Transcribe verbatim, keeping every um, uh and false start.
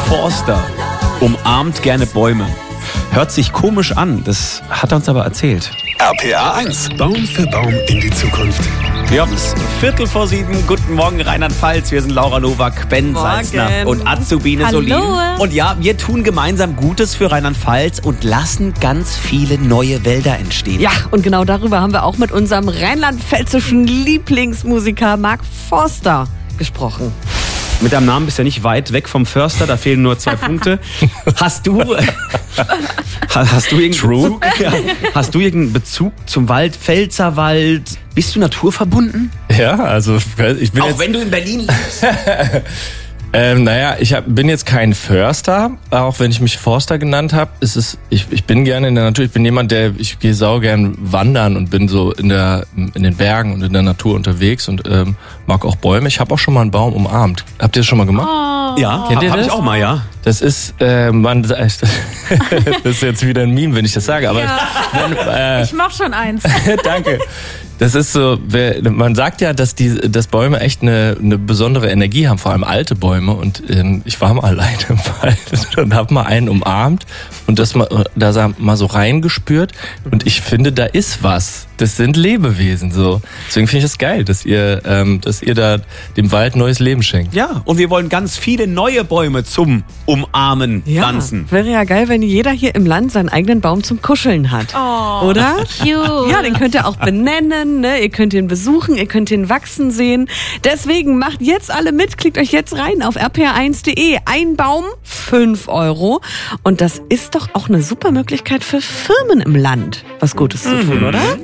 Forster umarmt gerne Bäume. Hört sich komisch an, das hat er uns aber erzählt. R P R eins. Baum für Baum in die Zukunft. Wir haben es Viertel vor sieben. Guten Morgen, Rheinland-Pfalz. Wir sind Laura Nowak, Ben Morgen. Salzner und Azubine Hallo. Solin. Und ja, wir tun gemeinsam Gutes für Rheinland-Pfalz und lassen ganz viele neue Wälder entstehen. Ja, und genau darüber haben wir auch mit unserem rheinland-pfälzischen Lieblingsmusiker Mark Forster gesprochen. Mit deinem Namen bist du ja nicht weit weg vom Förster, da fehlen nur zwei Punkte. Hast du, hast du irgendeinen Bezug, ja, hast du irgendeinen Bezug zum Wald, Pfälzerwald? Bist du naturverbunden? Ja, also ich bin Auch jetzt, wenn du in Berlin lebst? ähm, naja, ich hab, bin jetzt kein Förster, auch wenn ich mich Forster genannt habe. Es ist, ich, ich bin gerne in der Natur. Ich bin jemand, der ich gehe sau gern wandern und bin so in der in den Bergen und in der Natur unterwegs und ähm, mag auch Bäume. Ich habe auch schon mal einen Baum umarmt. Habt ihr das schon mal gemacht? Oh. Ja, Kennt ihr hab das? ich auch mal, ja. Das ist, äh, man, das ist jetzt wieder ein Meme, wenn ich das sage, aber Ja. wenn, äh, Ich mach schon eins. danke. Das ist so, wer, man sagt ja, dass die, dass Bäume echt eine, eine besondere Energie haben, vor allem alte Bäume. Und ähm, ich war mal alleine im Wald und habe mal einen umarmt und das mal, da mal so reingespürt. Und ich finde, da ist was. Das sind Lebewesen so. Deswegen finde ich es geil, dass ihr, ähm, dass ihr da dem Wald neues Leben schenkt. Ja, und wir wollen ganz viele neue Bäume zum Umarmen Ja, pflanzen. wäre ja geil, wenn jeder hier im Land seinen eigenen Baum zum Kuscheln hat. Oh, Oder? cute. Ja, den könnt ihr auch benennen, ne? Ihr könnt ihn besuchen, ihr könnt ihn wachsen sehen. Deswegen macht jetzt alle mit, klickt euch jetzt rein auf r p r eins punkt d e. Ein Baum, fünf Euro. Und das ist doch auch eine super Möglichkeit für Firmen im Land, was Gutes zu tun, oder?